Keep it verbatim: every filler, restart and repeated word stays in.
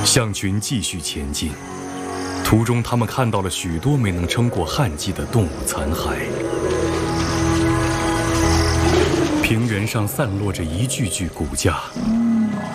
象群继续前进，途中他们看到了许多没能撑过旱季的动物残骸。平原上散落着一具具骨架，